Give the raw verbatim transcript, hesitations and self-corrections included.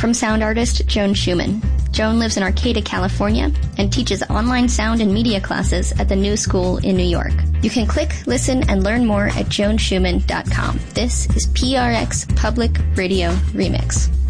from sound artist Joan Schumann. Joan lives in Arcata, California, and teaches online sound and media classes at the New School in New York. You can click, listen, and learn more at joan schumann dot com. This is P R X Public Radio Remix.